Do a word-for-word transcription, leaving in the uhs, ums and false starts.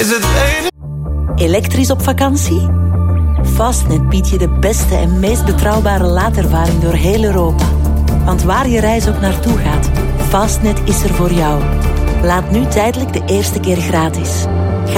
is het enige. Elektrisch op vakantie? Fastnet biedt je de beste en meest betrouwbare laadervaring door heel Europa. Want waar je reis ook naartoe gaat, Fastnet is er voor jou. Laat nu tijdelijk de eerste keer gratis.